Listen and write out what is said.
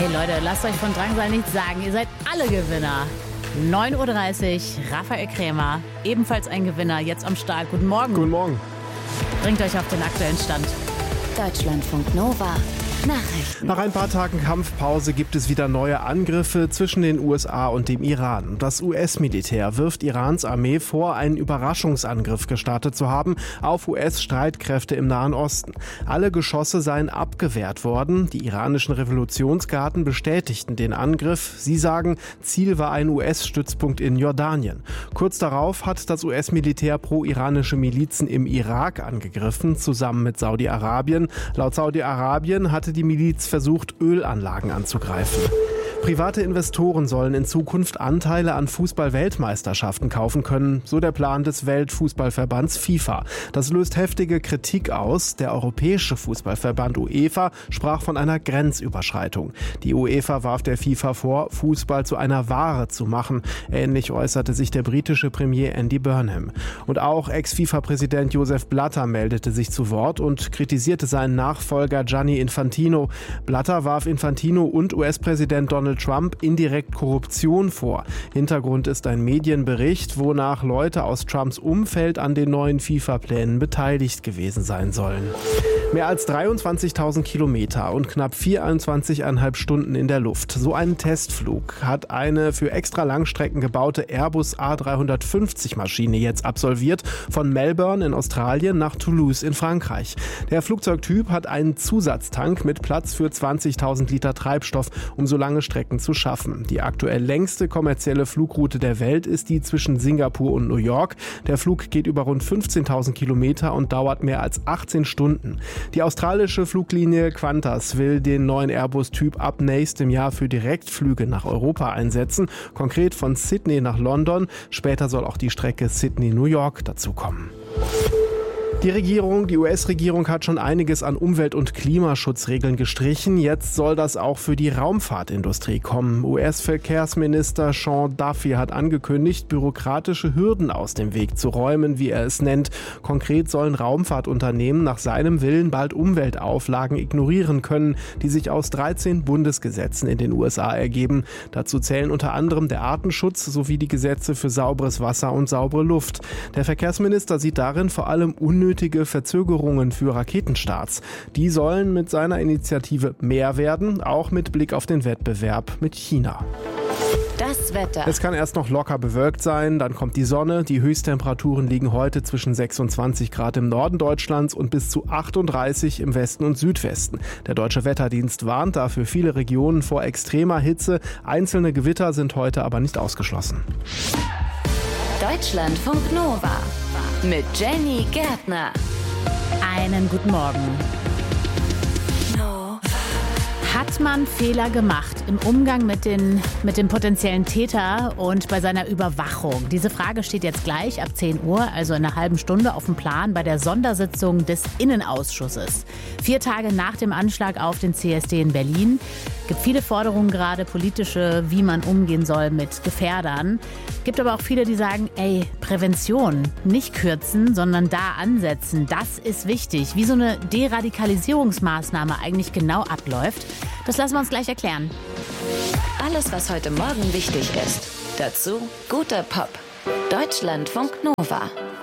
Hey Leute, lasst euch von Drangsal nichts sagen. Ihr seid alle Gewinner. 9.30 Uhr, Raphael Krämer, ebenfalls ein Gewinner, jetzt am Start. Guten Morgen. Guten Morgen. Bringt euch auf den aktuellen Stand. Deutschlandfunk Nova. Nachrichten. Nach ein paar Tagen Kampfpause gibt es wieder neue Angriffe zwischen den USA und dem Iran. Das US-Militär wirft Irans Armee vor, einen Überraschungsangriff gestartet zu haben auf US-Streitkräfte im Nahen Osten. Alle Geschosse seien abgewehrt worden. Die iranischen Revolutionsgarden bestätigten den Angriff. Sie sagen, Ziel war ein US-Stützpunkt in Jordanien. Kurz darauf hat das US-Militär pro-iranische Milizen im Irak angegriffen, zusammen mit Saudi-Arabien. Laut Saudi-Arabien hatte die Miliz versucht, Ölanlagen anzugreifen. Private Investoren sollen in Zukunft Anteile an Fußball-Weltmeisterschaften kaufen können, so der Plan des Weltfußballverbands FIFA. Das löst heftige Kritik aus. Der Europäische Fußballverband UEFA sprach von einer Grenzüberschreitung. Die UEFA warf der FIFA vor, Fußball zu einer Ware zu machen. Ähnlich äußerte sich der britische Premier Andy Burnham. Und auch Ex-FIFA-Präsident Joseph Blatter meldete sich zu Wort und kritisierte seinen Nachfolger Gianni Infantino. Blatter warf Infantino und US-Präsident Donald Trump indirekt Korruption vor. Hintergrund ist ein Medienbericht, wonach Leute aus Trumps Umfeld an den neuen FIFA-Plänen beteiligt gewesen sein sollen. Mehr als 23.000 Kilometer und knapp 24,5 Stunden in der Luft. So einen Testflug hat eine für extra Langstrecken gebaute Airbus A350-Maschine jetzt absolviert, von Melbourne in Australien nach Toulouse in Frankreich. Der Flugzeugtyp hat einen Zusatztank mit Platz für 20.000 Liter Treibstoff, um so lange Strecken zu schaffen. Die aktuell längste kommerzielle Flugroute der Welt ist die zwischen Singapur und New York. Der Flug geht über rund 15.000 Kilometer und dauert mehr als 18 Stunden. Die australische Fluglinie Qantas will den neuen Airbus-Typ ab nächstem Jahr für Direktflüge nach Europa einsetzen, konkret von Sydney nach London. Später soll auch die Strecke Sydney-New York dazukommen. Die US-Regierung hat schon einiges an Umwelt- und Klimaschutzregeln gestrichen. Jetzt soll das auch für die Raumfahrtindustrie kommen. US-Verkehrsminister Sean Duffy hat angekündigt, bürokratische Hürden aus dem Weg zu räumen, wie er es nennt. Konkret sollen Raumfahrtunternehmen nach seinem Willen bald Umweltauflagen ignorieren können, die sich aus 13 Bundesgesetzen in den USA ergeben. Dazu zählen unter anderem der Artenschutz sowie die Gesetze für sauberes Wasser und saubere Luft. Der Verkehrsminister sieht darin vor allem unnötige Verzögerungen für Raketenstarts. Die sollen mit seiner Initiative mehr werden, auch mit Blick auf den Wettbewerb mit China. Das Wetter. Es kann erst noch locker bewölkt sein, dann kommt die Sonne. Die Höchsttemperaturen liegen heute zwischen 26 Grad im Norden Deutschlands und bis zu 38 im Westen und Südwesten. Der Deutsche Wetterdienst warnt dafür viele Regionen vor extremer Hitze. Einzelne Gewitter sind heute aber nicht ausgeschlossen. Deutschlandfunk Nova mit Jenny Gärtner. Einen guten Morgen. Hat man Fehler gemacht im Umgang mit dem potenziellen Täter und bei seiner Überwachung? Diese Frage steht jetzt gleich ab 10 Uhr, also in einer halben Stunde, auf dem Plan bei der Sondersitzung des Innenausschusses. 4 Tage nach dem Anschlag auf den CSD in Berlin. Gibt viele Forderungen gerade, politische, wie man umgehen soll mit Gefährdern. Gibt aber auch viele, die sagen, Prävention, nicht kürzen, sondern da ansetzen. Das ist wichtig. Wie so eine Deradikalisierungsmaßnahme eigentlich genau abläuft, das lassen wir uns gleich erklären. Alles, was heute Morgen wichtig ist. Dazu guter Pop. Deutschlandfunk Nova.